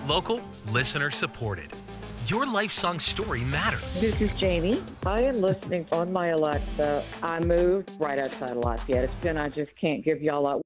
Local, listener supported. Your life song story matters. This is Jamie. I am listening on my Alexa. I moved right outside of Lafayette. I just can't give y'all